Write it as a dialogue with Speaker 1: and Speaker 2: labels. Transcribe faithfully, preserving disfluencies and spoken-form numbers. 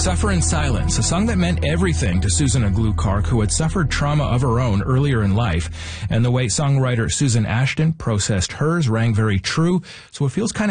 Speaker 1: Suffer in Silence, a song that meant everything to Susan Aglu-Kark, who had suffered trauma of her own earlier in life. And the way songwriter Susan Ashton processed hers rang very true, so it feels kind of